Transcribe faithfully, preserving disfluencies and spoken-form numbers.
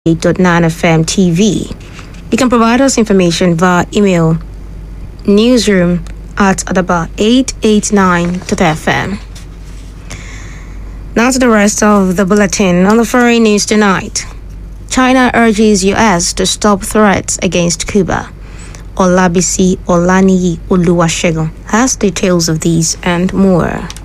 eight dot nine F M T V. You can provide us information via email newsroom at adaba eight eight nine dot f m. Now to the rest of the bulletin on the foreign news tonight. China urges U S to stop threats against Cuba. Olabisi Olaniyi Oluwasegun has details of these and more.